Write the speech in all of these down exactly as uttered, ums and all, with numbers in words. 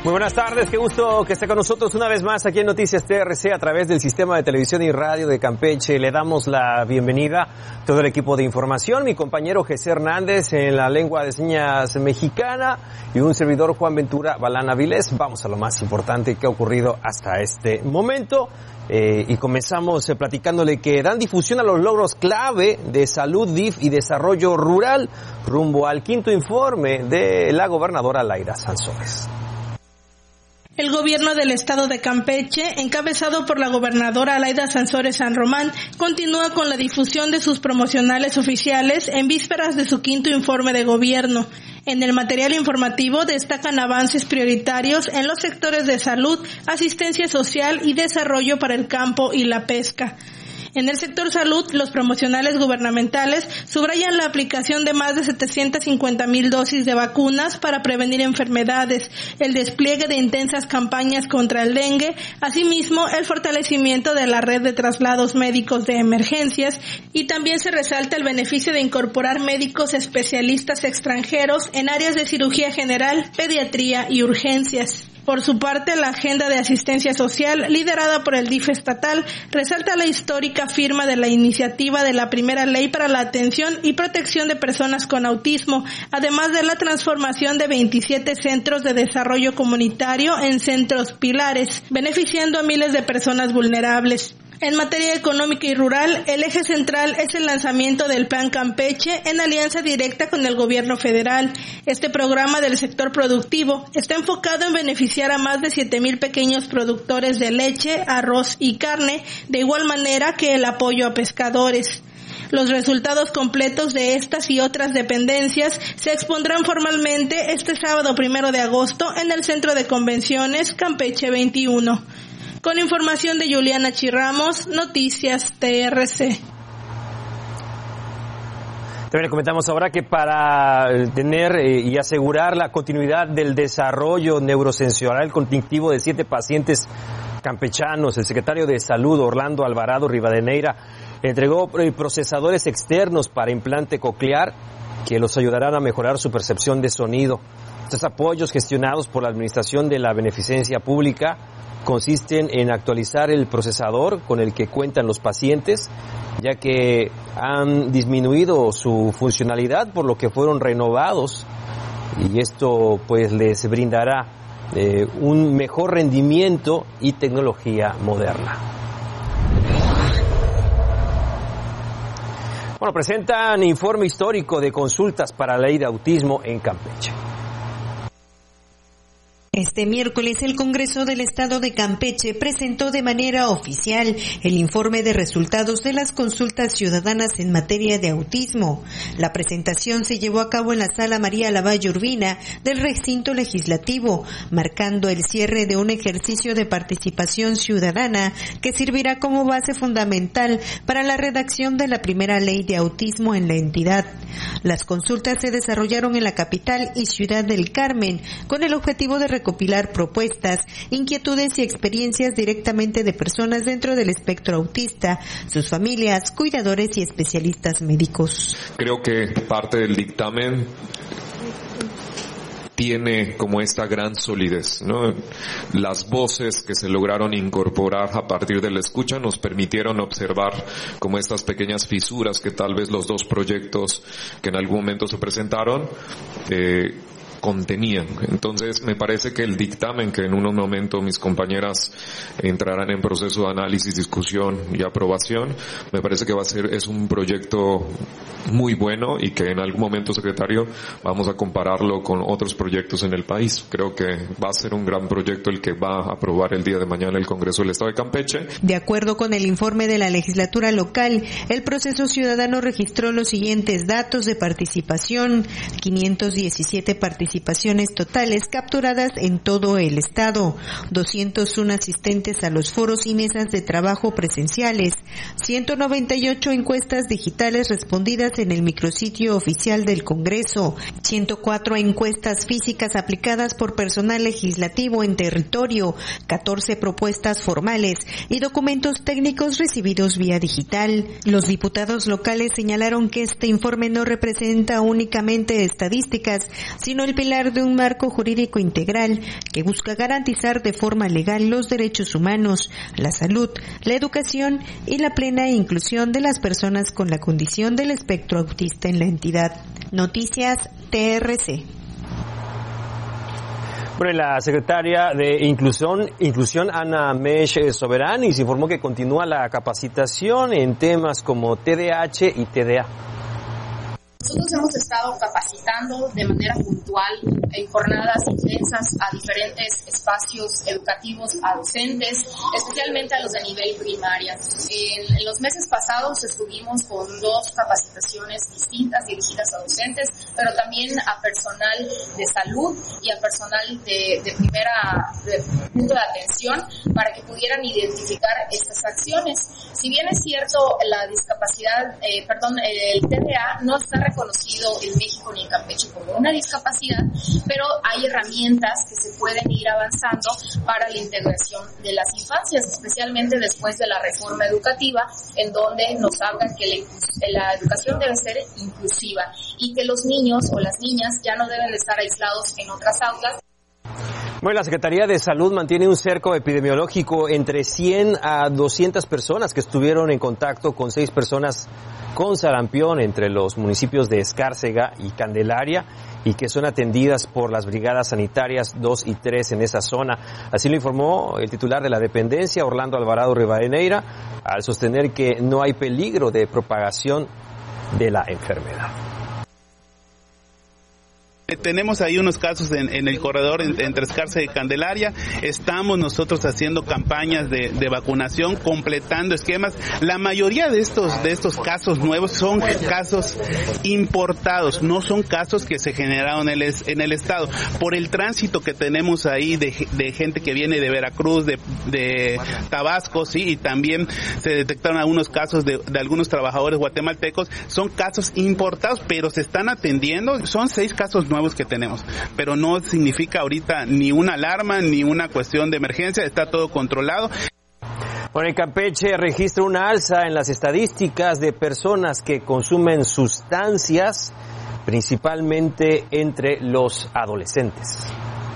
Muy buenas tardes, qué gusto que esté con nosotros una vez más aquí en Noticias T R C a través del Sistema de Televisión y Radio de Campeche. Le damos la bienvenida a todo el equipo de información, mi compañero José Hernández en la lengua de señas mexicana y un servidor Juan Ventura Balana Vilés. Vamos a lo más importante que ha ocurrido hasta este momento. Eh, y comenzamos eh, platicándole que dan difusión a los logros clave de salud, D I F y desarrollo rural rumbo al quinto informe de la gobernadora Laida Sansores. El gobierno del estado de Campeche, encabezado por la gobernadora Laida Sansores San Román, continúa con la difusión de sus promocionales oficiales en vísperas de su quinto informe de gobierno. En el material informativo destacan avances prioritarios en los sectores de salud, asistencia social y desarrollo para el campo y la pesca. En el sector salud, los promocionales gubernamentales subrayan la aplicación de más de setecientas cincuenta mil dosis de vacunas para prevenir enfermedades, el despliegue de intensas campañas contra el dengue, asimismo el fortalecimiento de la red de traslados médicos de emergencias, y también se resalta el beneficio de incorporar médicos especialistas extranjeros en áreas de cirugía general, pediatría y urgencias. Por su parte, la agenda de asistencia social, liderada por el D I F estatal, resalta la histórica firma de la iniciativa de la primera ley para la atención y protección de personas con autismo, además de la transformación de veintisiete centros de desarrollo comunitario en centros pilares, beneficiando a miles de personas vulnerables. En materia económica y rural, el eje central es el lanzamiento del Plan Campeche en alianza directa con el gobierno federal. Este programa del sector productivo está enfocado en beneficiar a más de siete mil pequeños productores de leche, arroz y carne, de igual manera que el apoyo a pescadores. Los resultados completos de estas y otras dependencias se expondrán formalmente este sábado primero de agosto en el Centro de Convenciones Campeche veintiuno. Con información de Juliana Chirramos, Noticias T R C. También le comentamos ahora que para tener eh, y asegurar la continuidad del desarrollo neurosensorial cognitivo de siete pacientes campechanos, el secretario de Salud, Orlando Alvarado Rivadeneira, entregó procesadores externos para implante coclear que los ayudarán a mejorar su percepción de sonido. Estos apoyos gestionados por la Administración de la Beneficencia Pública consisten en actualizar el procesador con el que cuentan los pacientes, ya que han disminuido su funcionalidad, por lo que fueron renovados, y esto pues les brindará eh, un mejor rendimiento y tecnología moderna. Bueno, presentan informe histórico de consultas para la ley de autismo en Campeche. Este miércoles el Congreso del Estado de Campeche presentó de manera oficial el informe de resultados de las consultas ciudadanas en materia de autismo. La presentación se llevó a cabo en la Sala María Lavalle Urbina del recinto legislativo, marcando el cierre de un ejercicio de participación ciudadana que servirá como base fundamental para la redacción de la primera ley de autismo en la entidad. Las consultas se desarrollaron en la capital y Ciudad del Carmen con el objetivo de recopilar propuestas, inquietudes y experiencias directamente de personas dentro del espectro autista, sus familias, cuidadores y especialistas médicos. Creo que parte del dictamen tiene como esta gran solidez, ¿no? Las voces que se lograron incorporar a partir de la escucha nos permitieron observar como estas pequeñas fisuras que tal vez los dos proyectos que en algún momento se presentaron eh, contenían. Entonces me parece que el dictamen, que en un momento mis compañeras entrarán en proceso de análisis, discusión y aprobación, me parece que va a ser, es un proyecto muy bueno y que en algún momento, secretario, vamos a compararlo con otros proyectos en el país. Creo que va a ser un gran proyecto el que va a aprobar el día de mañana el Congreso del Estado de Campeche. De acuerdo con el informe de la legislatura local, el proceso ciudadano registró los siguientes datos de participación: quinientas diecisiete participaciones totales capturadas en todo el estado, doscientos uno asistentes a los foros y mesas de trabajo presenciales, ciento noventa y ocho encuestas digitales respondidas en el micrositio oficial del Congreso, ciento cuatro encuestas físicas aplicadas por personal legislativo en territorio, catorce propuestas formales y documentos técnicos recibidos vía digital. Los diputados locales señalaron que este informe no representa únicamente estadísticas, sino el pilar de un marco jurídico integral que busca garantizar de forma legal los derechos humanos, la salud, la educación y la plena inclusión de las personas con la condición del espectro autista en la entidad. Noticias T R C. Bueno, la secretaria de Inclusión, Inclusión Ana Mesh Soberani se informó que continúa la capacitación en temas como T D A H y T D A. Nosotros hemos estado capacitando de manera puntual en jornadas intensas a diferentes espacios educativos, a docentes, especialmente a los de nivel primaria. En, en los meses pasados estuvimos con dos capacitaciones distintas dirigidas a docentes, pero también a personal de salud y a personal de, de primera de punto de atención para que pudieran identificar estas acciones. Si bien es cierto, la discapacidad, eh, perdón, el T D A no está reconocido en México ni en Campeche como una discapacidad, pero hay herramientas que se pueden ir avanzando para la integración de las infancias, especialmente después de la reforma educativa, en donde nos hablan que la, la educación debe ser inclusiva y que los niños o las niñas ya no deben estar aislados en otras aulas. Bueno, la Secretaría de Salud mantiene un cerco epidemiológico entre cien a doscientas personas que estuvieron en contacto con seis personas con sarampión entre los municipios de Escárcega y Candelaria y que son atendidas por las brigadas sanitarias dos y tres en esa zona. Así lo informó el titular de la dependencia, Orlando Alvarado Rivadeneira, al sostener que no hay peligro de propagación de la enfermedad. Tenemos ahí unos casos en, en el corredor en, entre Escárcega y Candelaria. Estamos nosotros haciendo campañas de, de vacunación, completando esquemas. La mayoría de estos de estos casos nuevos son casos importados, no son casos que se generaron en el, en el estado. Por el tránsito que tenemos ahí de, de gente que viene de Veracruz, de, de Tabasco, sí, y también se detectaron algunos casos de, de algunos trabajadores guatemaltecos. Son casos importados, pero se están atendiendo. Son seis casos nuevos nuevos que tenemos, pero no significa ahorita ni una alarma ni una cuestión de emergencia, está todo controlado. Bueno, en Campeche registra una alza en las estadísticas de personas que consumen sustancias, principalmente entre los adolescentes.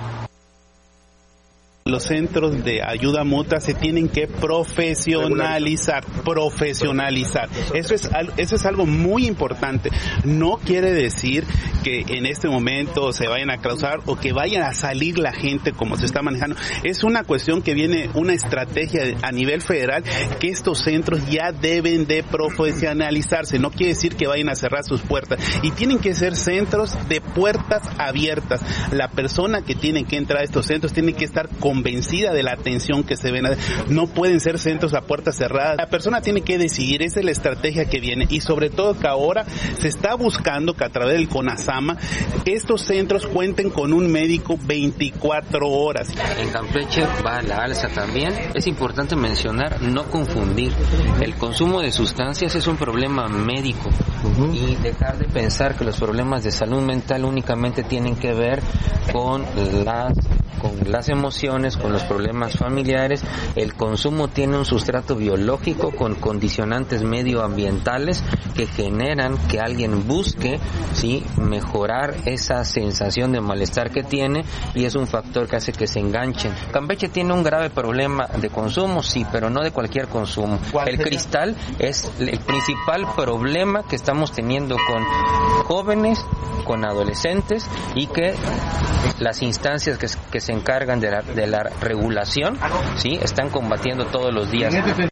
Los centros de ayuda mutua se tienen que profesionalizar, profesionalizar. Eso es, eso es algo muy importante. No quiere decir que en este momento se vayan a causar o que vayan a salir la gente como se está manejando. Es una cuestión que viene, una estrategia a nivel federal, que estos centros ya deben de profesionalizarse. No quiere decir que vayan a cerrar sus puertas. Y tienen que ser centros de puertas abiertas. La persona que tiene que entrar a estos centros tiene que estar con convencida de la atención que se ven. No pueden ser centros a puertas cerradas. La persona tiene que decidir, esa es la estrategia que viene, y sobre todo que ahora se está buscando que a través del CONASAMA estos centros cuenten con un médico veinticuatro horas. En Campeche va a la alza también. Es importante mencionar, no confundir. El consumo de sustancias es un problema médico, uh-huh. y dejar de pensar que los problemas de salud mental únicamente tienen que ver con las con las emociones, con los problemas familiares. El consumo tiene un sustrato biológico con condicionantes medioambientales que generan que alguien busque, sí, mejorar esa sensación de malestar que tiene, y es un factor que hace que se enganchen. Campeche tiene un grave problema de consumo, sí, pero no de cualquier consumo. El cristal es el principal problema que estamos teniendo con jóvenes, con adolescentes, y que las instancias que, que se encargan de la, de la regulación, sí, están combatiendo todos los días.